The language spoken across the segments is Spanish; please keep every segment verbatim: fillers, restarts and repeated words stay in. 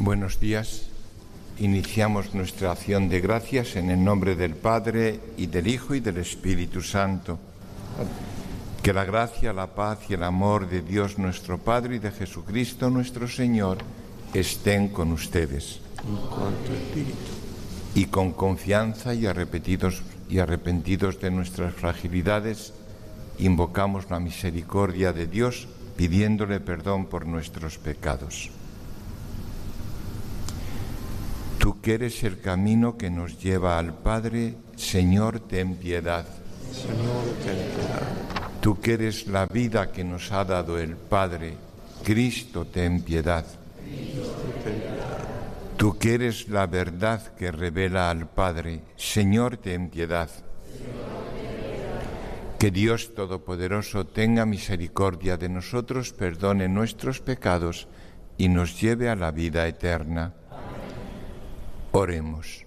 Buenos días. Iniciamos nuestra acción de gracias en el nombre del Padre, y del Hijo, y del Espíritu Santo. Que la gracia, la paz y el amor de Dios nuestro Padre y de Jesucristo nuestro Señor estén con ustedes. Y con confianza y arrepentidos, y arrepentidos de nuestras fragilidades, invocamos la misericordia de Dios, pidiéndole perdón por nuestros pecados. Tú que eres el camino que nos lleva al Padre, Señor, ten piedad. Señor, ten piedad. Tú que eres la vida que nos ha dado el Padre, Cristo, ten piedad. Cristo, ten piedad. Tú que eres la verdad que revela al Padre, Señor, ten piedad. Que Dios Todopoderoso tenga misericordia de nosotros, perdone nuestros pecados y nos lleve a la vida eterna. Oremos.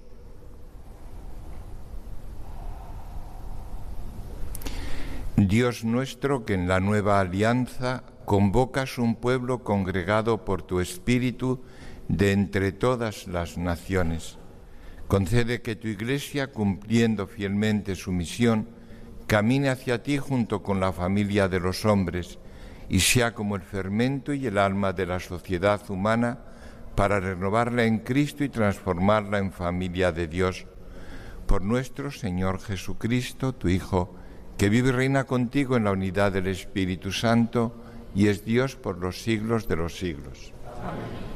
Dios nuestro, que en la nueva alianza convocas un pueblo congregado por tu Espíritu de entre todas las naciones, concede que tu Iglesia, cumpliendo fielmente su misión, camine hacia ti junto con la familia de los hombres y sea como el fermento y el alma de la sociedad humana, para renovarla en Cristo y transformarla en familia de Dios. Por nuestro Señor Jesucristo, tu Hijo, que vive y reina contigo en la unidad del Espíritu Santo y es Dios por los siglos de los siglos. Amén.